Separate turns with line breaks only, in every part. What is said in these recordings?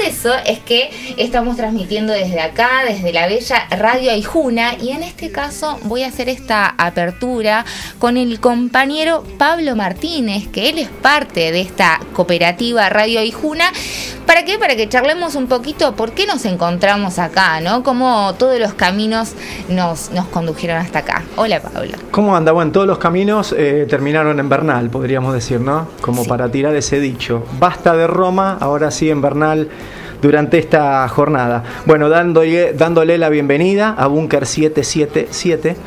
eso es que estamos transmitiendo desde acá, desde la bella Radio Aijuna, y en este caso voy a hacer esta apertura con el compañero Pablo Martínez, que él es parte de esta cooperativa Radio Aijuna. ¿Para qué? Para que charlemos un poquito por qué nos encontramos acá, ¿no? Cómo todos los caminos nos condujeron hasta acá. Hola, Pablo.
¿Cómo anda? Bueno, todos los caminos terminaron en Bernal, podríamos decir, ¿no? Como sí, para tirar ese dicho. Basta de Roma, ahora sí en Bernal, durante esta jornada. Bueno, dándole la bienvenida a Búnker 777,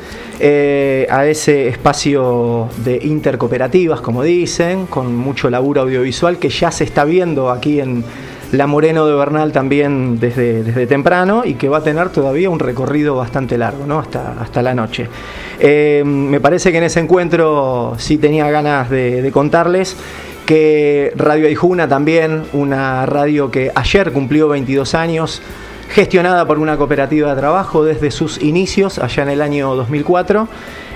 a ese espacio de intercooperativas, como dicen, con mucho laburo audiovisual que ya se está viendo aquí en La Moreno de Bernal también desde temprano, y que va a tener todavía un recorrido bastante largo, ¿no? hasta la noche. Me parece que en ese encuentro sí tenía ganas de contarles que Radio Aijuna también, una radio que ayer cumplió 22 años, gestionada por una cooperativa de trabajo desde sus inicios, allá en el año 2004.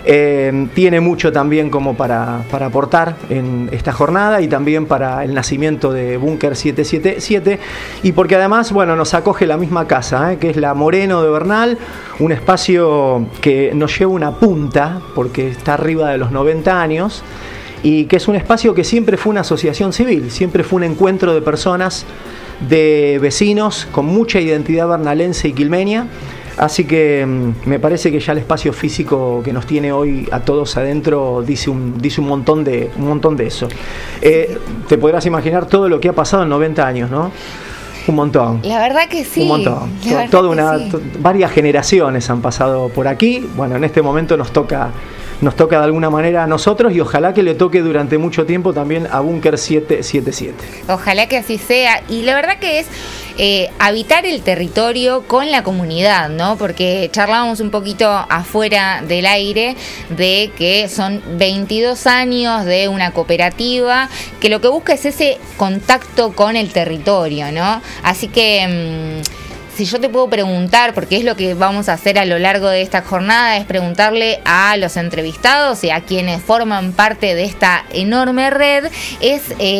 Tiene mucho también como para aportar en esta jornada, y también para el nacimiento de Búnker 777, y porque además, bueno, nos acoge la misma casa, que es La Moreno de Bernal, un espacio que nos lleva una punta, porque está arriba de los 90 años, y que es un espacio que siempre fue una asociación civil, siempre fue un encuentro de personas, de vecinos con mucha identidad bernalense y quilmeña. Así que me parece que ya el espacio físico que nos tiene hoy a todos adentro dice un montón de eso. Te podrás imaginar todo lo que ha pasado en 90 años, ¿no? Un montón.
La verdad que sí.
Un montón. Varias generaciones han pasado por aquí. Bueno, en este momento nos toca de alguna manera a nosotros, y ojalá que le toque durante mucho tiempo también a Búnker 777.
Ojalá que así sea. Y la verdad que es habitar el territorio con la comunidad, ¿no? Porque charlábamos un poquito afuera del aire de que son 22 años de una cooperativa que lo que busca es ese contacto con el territorio, ¿no? Así que si yo te puedo preguntar, porque es lo que vamos a hacer a lo largo de esta jornada, es preguntarle a los entrevistados y a quienes forman parte de esta enorme red, es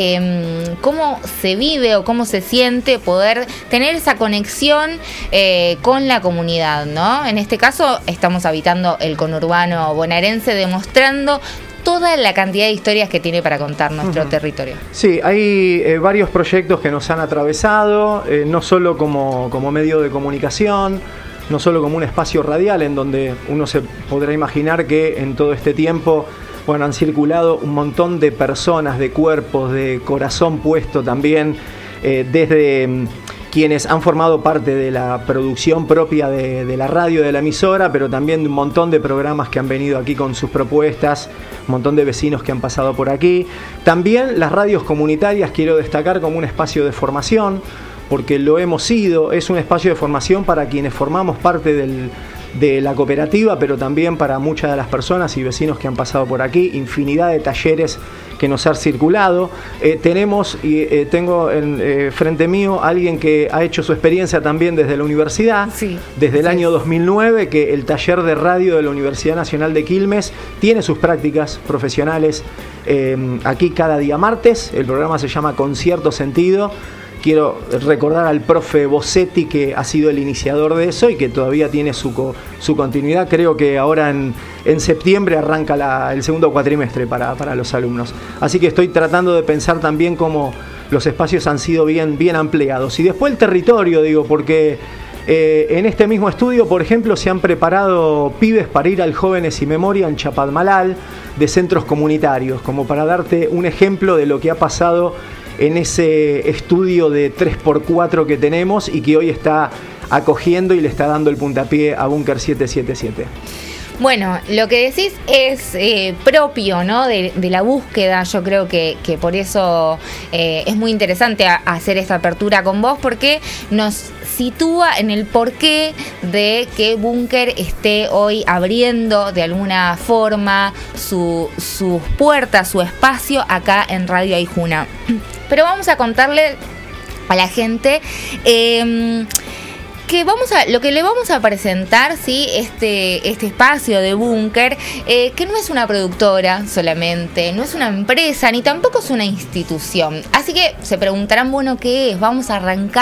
cómo se vive o cómo se siente poder tener esa conexión con la comunidad, ¿no? En este caso estamos habitando el conurbano bonaerense, demostrando toda la cantidad de historias que tiene para contar nuestro territorio.
Sí, hay varios proyectos que nos han atravesado, no solo como medio de comunicación, no solo como un espacio radial, en donde uno se podrá imaginar que en todo este tiempo, bueno, han circulado un montón de personas, de cuerpos, de corazón puesto también, desde quienes han formado parte de la producción propia de la radio, de la emisora, pero también de un montón de programas que han venido aquí con sus propuestas, un montón de vecinos que han pasado por aquí. También las radios comunitarias quiero destacar como un espacio de formación, porque lo hemos sido, es un espacio de formación para quienes formamos parte de la cooperativa, pero también para muchas de las personas y vecinos que han pasado por aquí, infinidad de talleres que nos han circulado. Tenemos y tengo frente mío a alguien que ha hecho su experiencia también desde la universidad, sí, desde el año 2009, que el taller de radio de la Universidad Nacional de Quilmes tiene sus prácticas profesionales aquí cada día martes. El programa se llama Concierto Sentido. Quiero recordar al profe Bossetti, que ha sido el iniciador de eso y que todavía tiene su continuidad. Creo que ahora en septiembre arranca el segundo cuatrimestre para los alumnos. Así que estoy tratando de pensar también cómo los espacios han sido bien ampliados. Y después el territorio, digo, porque en este mismo estudio, por ejemplo, se han preparado pibes para ir al Jóvenes y Memoria en Chapadmalal, de centros comunitarios, como para darte un ejemplo de lo que ha pasado en ese estudio de 3x4 que tenemos y que hoy está acogiendo y le está dando el puntapié a Búnker 777.
Bueno, lo que decís es propio, ¿no? de la búsqueda. Yo creo que por eso es muy interesante hacer esta apertura con vos, porque nos sitúa en el porqué de que Búnker esté hoy abriendo de alguna forma sus puertas, su espacio acá en Radio Aijuna. Pero vamos a contarle a la gente que lo que le vamos a presentar, ¿sí? Este espacio de Búnker, que no es una productora solamente, no es una empresa, ni tampoco es una institución. Así que se preguntarán, bueno, ¿qué es? Vamos a arrancar